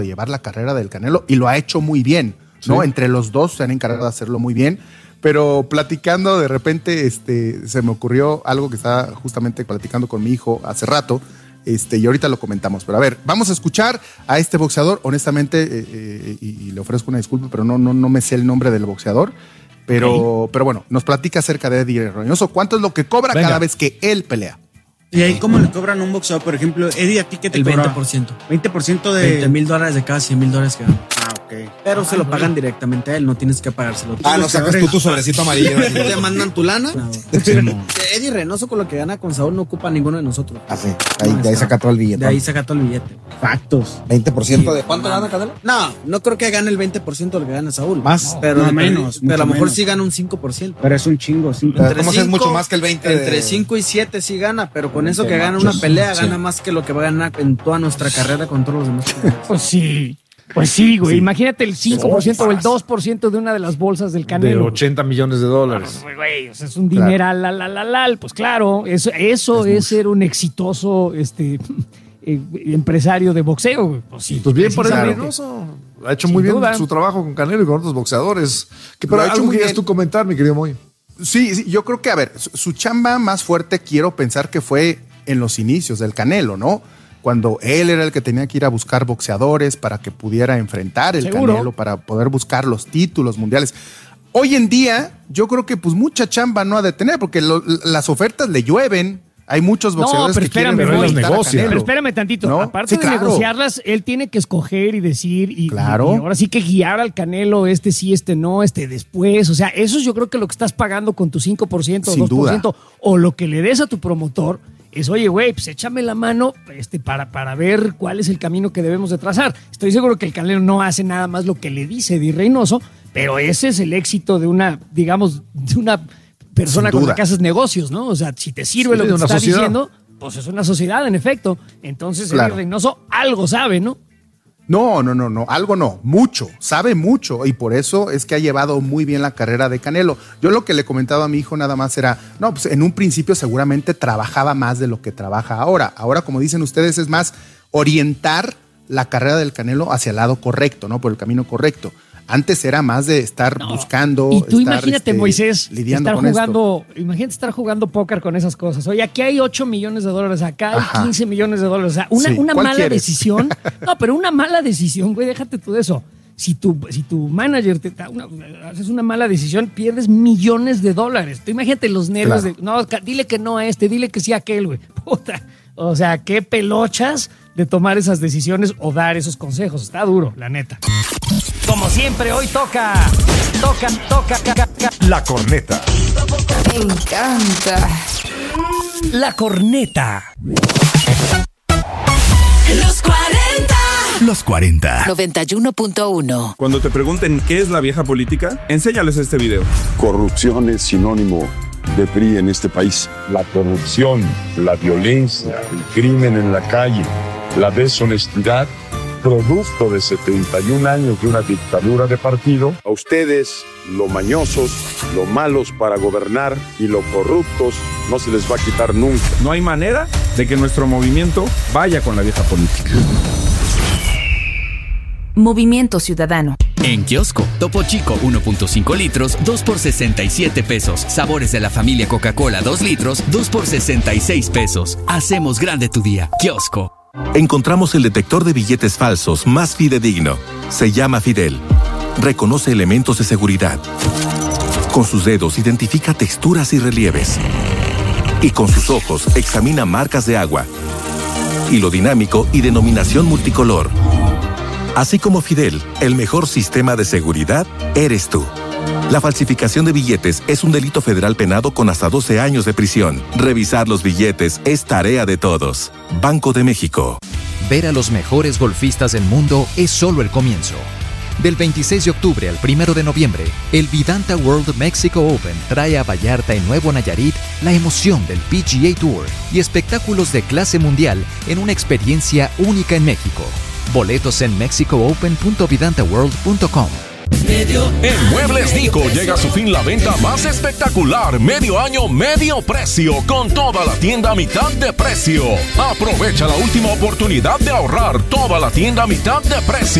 de llevar la carrera del Canelo y lo ha hecho muy bien, ¿no? Sí. Entre los dos se han encargado de hacerlo muy bien. Pero platicando, de repente se me ocurrió algo que estaba justamente platicando con mi hijo hace rato, y ahorita lo comentamos. Pero a ver, vamos a escuchar a este boxeador. Honestamente, y le ofrezco una disculpa, pero no me sé el nombre del boxeador. Pero bueno, nos platica acerca de Eddie Reynoso. ¿Cuánto es lo que cobra cada vez que él pelea? ¿Y ahí cómo le cobran a un boxeador? Por ejemplo, Eddie, ¿a ti qué te cobra? 20%. 20% de... $20,000 de cada $100,000 que gana. Ah, ok. Pero se lo pagan directamente a él, no tienes que pagárselo. No sacas tú tu sobrecito amarillo. ¿Te mandan tu lana? No. Eddie Reynoso con lo que gana con Saúl no ocupa a ninguno de nosotros. Ah, sí. De ahí saca todo el billete. De ahí saca todo el billete. Factos. 20% de ¿cuánto gana Canelo? No creo que gane el 20% de lo que gana Saúl. Más, pero no, menos. Pero a lo mejor menos. sí gana un 5%. Pero es un chingo, 5. ¿Cómo es mucho más que el 20%? Entre 5 y 7 sí gana, pero con eso que gana una pelea, gana más que lo que va a ganar en toda nuestra carrera con todos los demás. Pues sí, güey. Sí. Imagínate el 5% o el 2% de una de las bolsas del Canelo. De $80 millones. Güey, o sea, es un dineral, Pues claro, eso es ser un exitoso empresario de boxeo, güey. Pues sí. Pues bien por el Reynoso. Ha hecho muy bien su trabajo con Canelo y con otros boxeadores. Pero algo que querías tú comentar, mi querido Moy. Sí, yo creo que, a ver, su chamba más fuerte quiero pensar que fue en los inicios del Canelo, ¿no? Cuando él era el que tenía que ir a buscar boxeadores para que pudiera enfrentar el Canelo, para poder buscar los títulos mundiales. Hoy en día, yo creo que pues mucha chamba no ha de tener, porque las ofertas le llueven. Hay muchos boxeadores que quieren enfrentar a Canelo. Pero espérame tantito, ¿no? Aparte de negociarlas, él tiene que escoger y decir, y ahora sí que guiar al Canelo, sí, no, después. O sea, eso es yo creo que lo que estás pagando con tu 5% o 2%, o lo que le des a tu promotor. Es, oye, güey, pues échame la mano para ver cuál es el camino que debemos de trazar. Estoy seguro que el Canelo no hace nada más lo que le dice Eddie Reynoso, pero ese es el éxito de una persona con la que haces negocios, ¿no? O sea, si te sirve lo que te está diciendo, pues es una sociedad, en efecto. Entonces, Eddie Reynoso algo sabe, ¿no? No, algo no, mucho, sabe mucho, y por eso es que ha llevado muy bien la carrera de Canelo. Yo lo que le comentaba a mi hijo nada más era, pues en un principio seguramente trabajaba más de lo que trabaja ahora. Ahora, como dicen ustedes, es más orientar la carrera del Canelo hacia el lado correcto, ¿no? Por el camino correcto. Antes era más de estar buscando. Y tú imagínate, Moisés, lidiando con esto. Imagínate estar jugando póker con esas cosas. Oye, aquí hay $8 millones, acá hay $15 millones. O sea, una mala decisión. No, pero una mala decisión, güey, déjate tú de eso. Si tu manager haces una mala decisión, pierdes $millones. Tú imagínate los nervios de, no, dile que no a dile que sí a aquel, güey. Puta. O sea, qué pelochas de tomar esas decisiones o dar esos consejos. Está duro, la neta. Como siempre, hoy toca. La corneta. Me encanta. La corneta. Los 40. 91.1. Cuando te pregunten qué es la vieja política, enséñales este video. Corrupción es sinónimo de PRI en este país. La corrupción, la violencia, el crimen en la calle, la deshonestidad, producto de 71 años de una dictadura de partido. A ustedes, lo mañosos, lo malos para gobernar y lo corruptos, no se les va a quitar nunca. No hay manera de que nuestro movimiento vaya con la vieja política. Movimiento Ciudadano. En kiosco, Topo Chico 1.5 litros, 2 por 67 pesos. Sabores de la familia Coca-Cola 2 litros, 2 por 66 pesos. Hacemos grande tu día. Kiosco. Encontramos el detector de billetes falsos más fidedigno. Se llama Fidel. Reconoce elementos de seguridad. Con sus dedos identifica texturas y relieves. Y con sus ojos examina marcas de agua. Hilo dinámico y denominación multicolor. Así como Fidel, el mejor sistema de seguridad eres tú. La falsificación de billetes es un delito federal penado con hasta 12 años de prisión. Revisar los billetes es tarea de todos. Banco de México. Ver a los mejores golfistas del mundo es solo el comienzo. Del 26 de octubre al 1 de noviembre, el Vidanta World Mexico Open trae a Vallarta en Nuevo Nayarit la emoción del PGA Tour y espectáculos de clase mundial en una experiencia única en México. Boletos en mexicoopen.vidantaworld.com. En Muebles Dico llega a su fin la venta más espectacular, medio año, medio precio, con toda la tienda a mitad de precio. Aprovecha la última oportunidad de ahorrar, toda la tienda a mitad de precio.